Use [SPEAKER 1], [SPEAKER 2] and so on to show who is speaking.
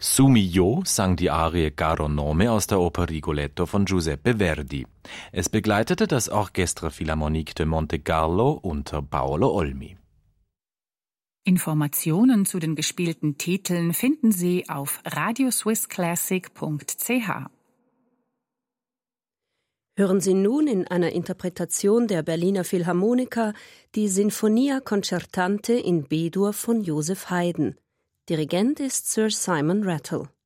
[SPEAKER 1] Sumi Jo sang die Arie Caro Nome aus der Oper Rigoletto von Giuseppe Verdi. Es begleitete das Orchestre Philharmonique de Monte Carlo unter Paolo Olmi.
[SPEAKER 2] Informationen zu den gespielten Titeln finden Sie auf radioswissclassic.ch.
[SPEAKER 3] Hören Sie nun in einer Interpretation der Berliner Philharmoniker die Sinfonia Concertante in B-Dur von Joseph Haydn. Dirigent ist Sir Simon Rattle.